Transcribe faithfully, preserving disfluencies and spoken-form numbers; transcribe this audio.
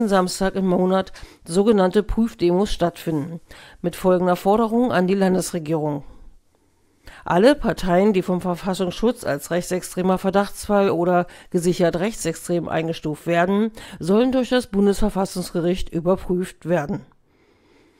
Samstag im Monat sogenannte Prüfdemos stattfinden, mit folgender Forderung an die Landesregierung. Alle Parteien, die vom Verfassungsschutz als rechtsextremer Verdachtsfall oder gesichert rechtsextrem eingestuft werden, sollen durch das Bundesverfassungsgericht überprüft werden